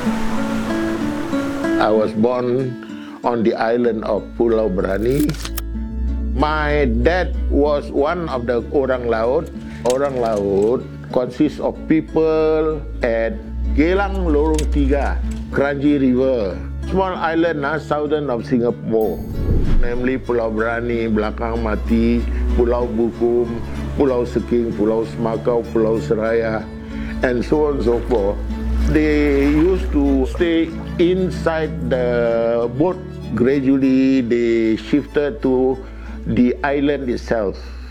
I was born on the island of Pulau Brani. My dad was one of the Orang Laut. Orang Laut consists of people at Gelang Lorong Tiga, Kranji River, small island southern of Singapore, namely Pulau Brani, Belakang Mati, Pulau Bukum, Pulau Seking, Pulau Semakau, Pulau Seraya, and so on and so forth. They used to stay inside the boat. Gradually, they shifted to the island itself.